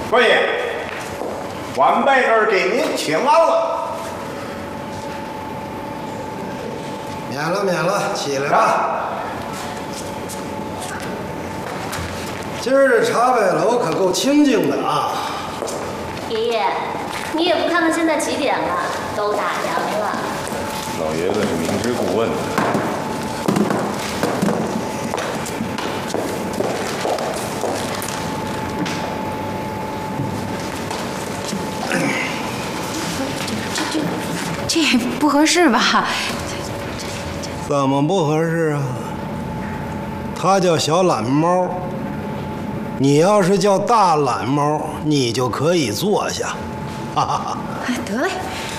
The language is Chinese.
官爷，晚辈这儿给您请安了。 免了，起来吧。今儿这茶百楼可够清静的啊！ 爷爷，你也不看看现在几点了，都打烊了。 老爷子是明知故问的。 这不合适吧？ 怎么不合适啊？它叫小懒猫，你要是叫大懒猫，你就可以坐下。哈哈哈。 得嘞，